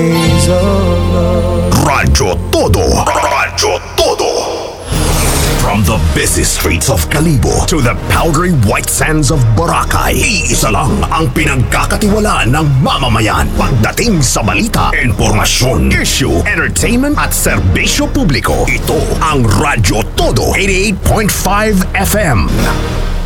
Radyo Todo. Radyo Todo. From the busy streets of Calibo to the powdery white sands of Boracay, iisa lang ang pinagkakatiwalaan ng mamamayan pagdating sa balita, informasyon, issue, entertainment at serbisyo publiko. Ito ang Radyo Todo 88.5 FM.